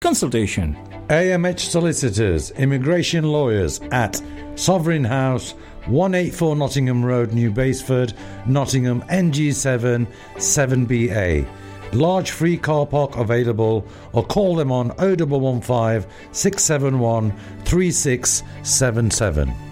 consultation. AMH Solicitors, Immigration Lawyers at Sovereign House, 184 Nottingham Road, New Basford, Nottingham, NG7 7BA. Large free car park available, or call them on 0115 671 3677.